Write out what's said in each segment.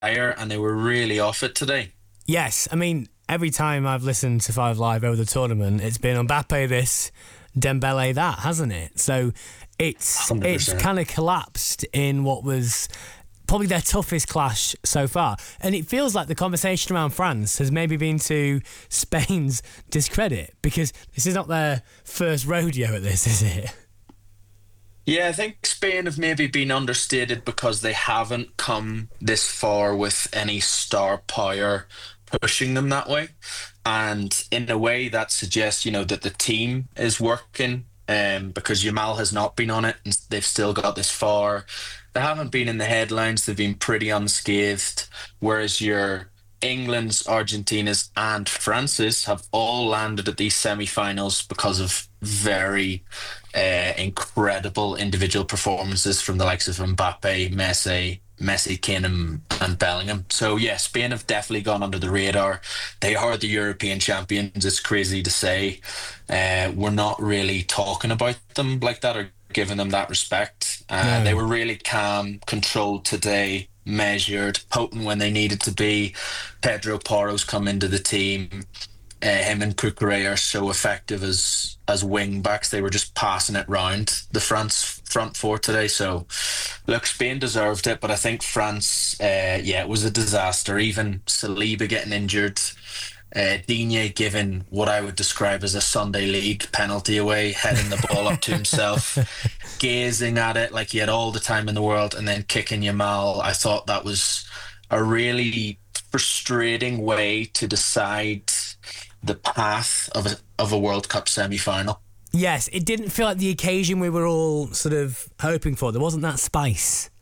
and they were really off it today. Yes, I mean, every time I've listened to Five Live over the tournament, it's been Mbappe this, Dembele that, hasn't it? So it's 100%. kind of collapsed in what was probably their toughest clash so far. And it feels like the conversation around France has maybe been to Spain's discredit, because this is not their first rodeo at this, is it? Yeah, I think Spain have maybe been understated because they haven't come this far with any star power pushing them that way. And in a way, that suggests, that the team is working, because Yamal has not been on it and they've still got this far. They haven't been in the headlines, they've been pretty unscathed. Whereas your England's, Argentina's, and France's have all landed at these semi-finals because of very incredible individual performances from the likes of Mbappe, Messi, Kane, and Bellingham. So yeah, Spain have definitely gone under the radar. They are the European champions. It's crazy to say. We're not really talking about them like that or giving them that respect. No. They were really calm, controlled today, measured, potent when they needed to be. Pedro Porro's come into the team. Him and Cucurella are so effective as wing backs. They were just passing it round the France front four today. So, look, Spain deserved it, but I think France, it was a disaster. Even Saliba getting injured, Digne giving what I would describe as a Sunday league penalty away, heading the ball up to himself, gazing at it like he had all the time in the world, and then kicking Yamal. I thought that was a really frustrating way to decide the path of a World Cup semi-final. Yes, it didn't feel like the occasion we were all sort of hoping for. There wasn't that spice.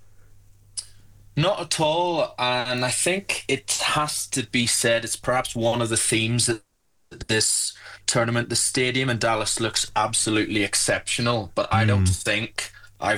Not at all, and I think it has to be said, it's perhaps one of the themes of this tournament. The stadium in Dallas looks absolutely exceptional, but I don't think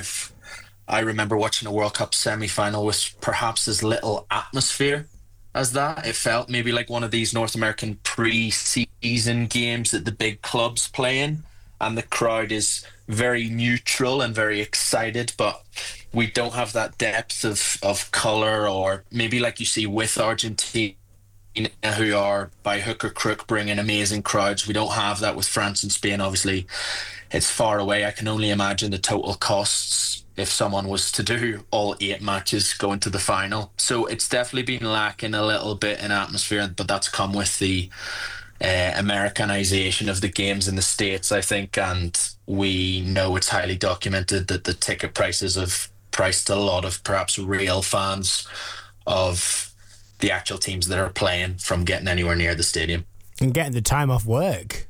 I remember watching a World Cup semi-final with perhaps as little atmosphere as that. It felt maybe like one of these North American pre-season games that the big clubs play in, and the crowd is very neutral and very excited, but we don't have that depth of colour, or maybe like you see with Argentina, who are by hook or crook bringing amazing crowds. We don't have that with France and Spain. Obviously, it's far away. I can only imagine the total costs if someone was to do all 8 matches going to the final. So it's definitely been lacking a little bit in atmosphere, but that's come with the Americanization of the games in the States, I think, and we know it's highly documented that the ticket prices have priced a lot of perhaps real fans of the actual teams that are playing from getting anywhere near the stadium. And getting the time off work.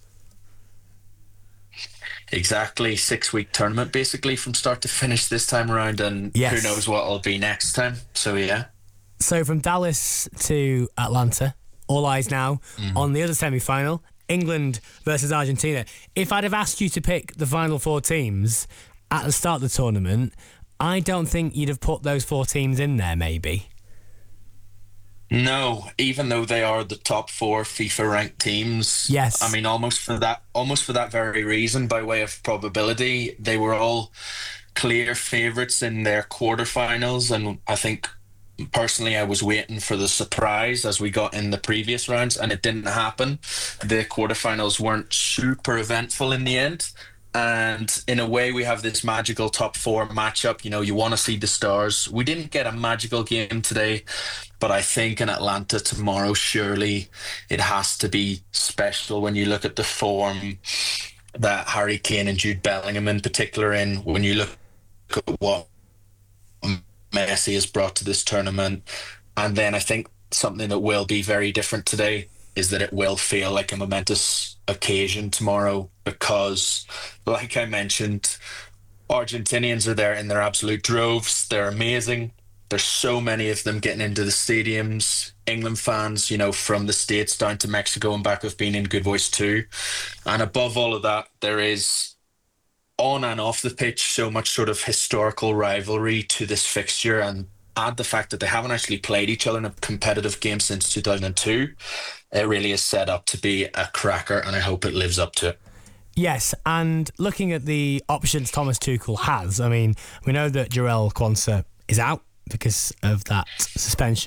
Exactly, 6-week tournament basically from start to finish this time around, and yes, who knows what it'll be next time. So yeah. So from Dallas to Atlanta, all eyes now on the other semi-final, England versus Argentina. If I'd have asked you to pick the final 4 teams at the start of the tournament, I don't think you'd have put those 4 teams in there, maybe. No, even though they are the top 4 FIFA ranked teams. Yes. I mean, almost for that very reason, by way of probability, they were all clear favourites in their quarterfinals, and I think personally I was waiting for the surprise as we got in the previous rounds, and it didn't happen. The quarterfinals weren't super eventful in the end. And in a way, we have this magical top 4 matchup. You want to see the stars. We didn't get a magical game today, but I think in Atlanta tomorrow, surely it has to be special when you look at the form that Harry Kane and Jude Bellingham in particular in, when you look at what Messi has brought to this tournament. And then I think something that will be very different today is that it will feel like a momentous occasion tomorrow, because, like I mentioned, Argentinians are there in their absolute droves. They're amazing. There's so many of them getting into the stadiums. England fans, from the States down to Mexico and back, have been in good voice too. And above all of that, there is, on and off the pitch, so much sort of historical rivalry to this fixture, and add the fact that they haven't actually played each other in a competitive game since 2002. It really is set up to be a cracker, and I hope it lives up to it. Yes, and looking at the options Thomas Tuchel has, I mean, we know that Jarell Quansah is out because of that suspension.